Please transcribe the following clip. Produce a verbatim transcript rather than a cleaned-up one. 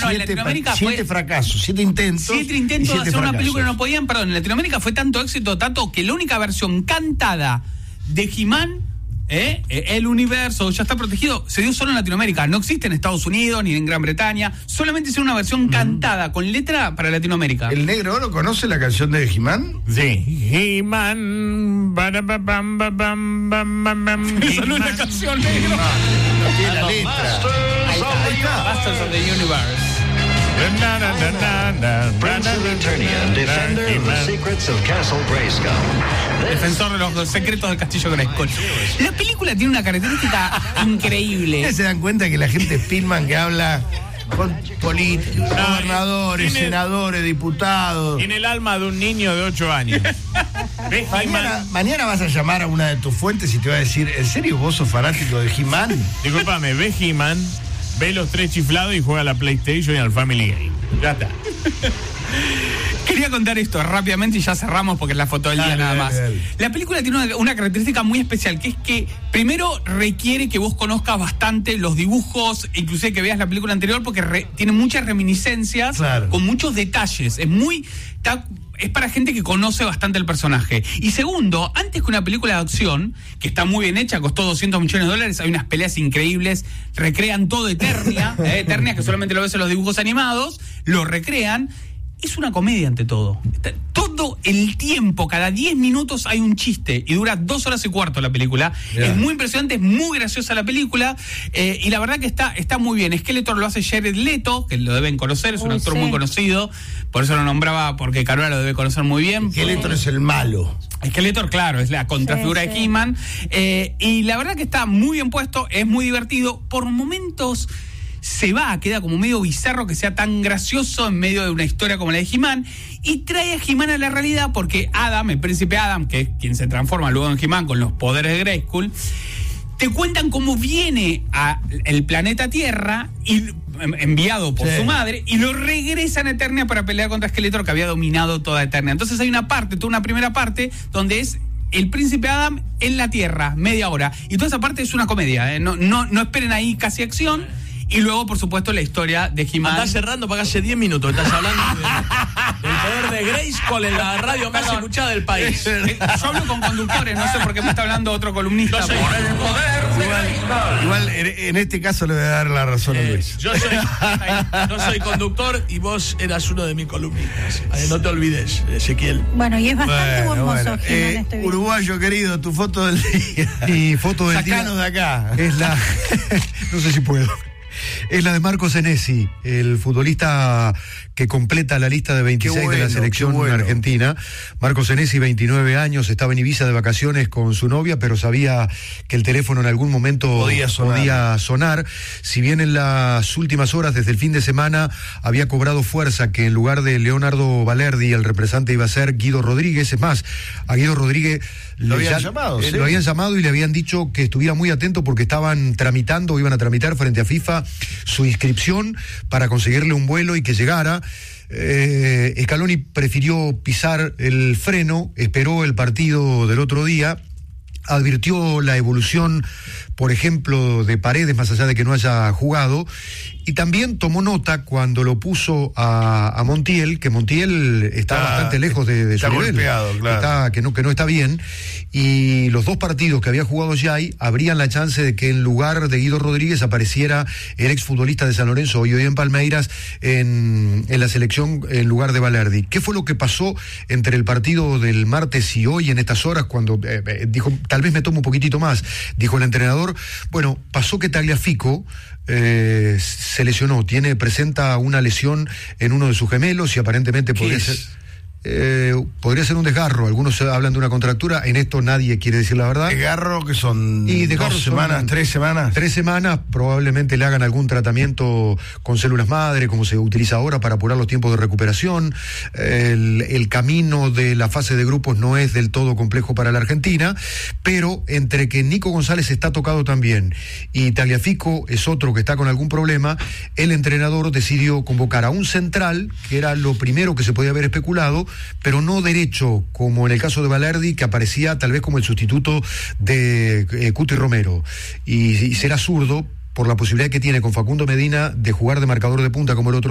en Latinoamérica siete fue... fracasos, siete intentos. Siete intentos siete de hacer fracasos. una película no podían, perdón, en Latinoamérica fue tanto éxito, Tato, que la única versión cantada de He-Man, ¿eh? el universo ya está protegido, se dio solo en Latinoamérica, no existe en Estados Unidos ni en Gran Bretaña, solamente hicieron una versión mm. cantada con letra para Latinoamérica. ¿El negro oro conoce la canción de He-Man? Sí. He-Man. Esa no es la canción, negro. No tiene la letra. Ahí está, ahí está. Masters of the Universe. Prince of Eternia, defender of the secrets of Castle Grayskull. Defensor de los secretos del Castillo Grayskull. La película tiene una característica increíble. ¿Se dan cuenta que la gente Spielman que habla con políticos, no, gobernadores, tiene, senadores, diputados? Tiene el alma de un niño de ocho años. mañana, mañana vas a llamar a una de tus fuentes y te va a decir, ¿en serio vos sos fanático de He-Man? Disculpame, ve He-Man, ve los tres chiflados y juega a la PlayStation y al Family Game. Ya está. Quería contar esto rápidamente y ya cerramos porque es la foto del día nada más. La película tiene una, una característica muy especial, que es que primero requiere que vos conozcas bastante los dibujos, inclusive que veas la película anterior, porque re, tiene muchas reminiscencias, claro, con muchos detalles. Es muy... Está, es para gente que conoce bastante el personaje. Y segundo, antes que una película de acción, que está muy bien hecha, costó doscientos millones de dólares, hay unas peleas increíbles, recrean todo Eternia, eh, Eternia, que solamente lo ves en los dibujos animados, lo recrean. Es una comedia ante todo. Todo el tiempo, cada diez minutos hay un chiste y dura dos horas y cuarto la película. Yeah. Es muy impresionante, es muy graciosa la película eh, y la verdad que está, está muy bien. Skeletor lo hace Jared Leto, que lo deben conocer, es un Uy, actor sí. muy conocido, por eso lo nombraba, porque Carola lo debe conocer muy bien. Skeletor es el malo. Skeletor, claro, es la contrafigura sí, de sí. He-Man. Eh, y la verdad que está muy bien puesto, es muy divertido. Por momentos se va, queda como medio bizarro que sea tan gracioso en medio de una historia como la de He-Man, y trae a He-Man a la realidad porque Adam, el príncipe Adam, que es quien se transforma luego en He-Man con los poderes de Grayskull, te cuentan cómo viene al planeta Tierra y enviado por sí. su madre, y lo regresan a Eternia para pelear contra Skeletor, que había dominado toda Eternia. Entonces hay una parte, toda una primera parte donde es el príncipe Adam en la Tierra, media hora, y toda esa parte es una comedia, ¿eh? no, no, no esperen ahí casi acción. Y luego, por supuesto, la historia de He-Man. Estás cerrando para hace diez minutos. Estás hablando de, del poder de Grayskull en la radio más Perdón. escuchada del país. Yo hablo con conductores, no sé por qué me está hablando otro columnista. Yo soy por el poder de Grayskull. Igual, en, en este caso le voy a dar la razón eh, a Luis. Yo soy, no soy conductor y vos eras uno de mis columnistas. Eh, no te olvides, Ezequiel. Bueno, y es bastante bueno, hermoso. Bueno. Eh, este uruguayo querido, tu foto del día. Mi foto del Sacanos día. de acá. Es la... no sé si puedo. Es la de Marco Senesi, el futbolista que completa la lista de veintiséis bueno, de la selección bueno. argentina. Marco Senesi, veintinueve años, estaba en Ibiza de vacaciones con su novia, pero sabía que el teléfono en algún momento podía sonar. podía sonar. Si bien en las últimas horas, desde el fin de semana, había cobrado fuerza que en lugar de Leonardo Balerdi, el representante iba a ser Guido Rodríguez. Es más, a Guido Rodríguez lo habían, ya, llamado, eh, ¿sí? lo habían llamado y le habían dicho que estuviera muy atento porque estaban tramitando, iban a tramitar frente a FIFA su inscripción para conseguirle un vuelo y que llegara. Eh, Scaloni prefirió pisar el freno, esperó el partido del otro día, advirtió la evolución, por ejemplo, de Paredes, más allá de que no haya jugado, y también tomó nota cuando lo puso a, a Montiel, que Montiel está, está bastante lejos de, de su está nivel, golpeado, claro. está, que, no, que no está bien, y los dos partidos que había jugado Jay abrían la chance de que en lugar de Guido Rodríguez apareciera el exfutbolista de San Lorenzo, hoy en Palmeiras, en, en la selección en lugar de Balerdi. ¿Qué fue lo que pasó entre el partido del martes y hoy en estas horas cuando eh, eh, dijo, tal vez me tomo un poquitito más, dijo el entrenador? Bueno, pasó que Tagliafico eh, se lesionó, tiene, presenta una lesión en uno de sus gemelos y aparentemente podría es? ser... Eh, podría ser un desgarro, algunos hablan de una contractura, en esto nadie quiere decir la verdad. ¿Desgarro que son y dos semanas, tres semanas? Tres semanas, probablemente le hagan algún tratamiento con células madre, como se utiliza ahora para apurar los tiempos de recuperación. El, el camino de la fase de grupos no es del todo complejo para la Argentina, pero entre que Nico González está tocado también y Tagliafico es otro que está con algún problema, el entrenador decidió convocar a un central, que era lo primero que se podía haber especulado, pero no derecho, como en el caso de Balerdi, que aparecía tal vez como el sustituto de eh, Cuti Romero, y, y será zurdo por la posibilidad que tiene con Facundo Medina de jugar de marcador de punta como el otro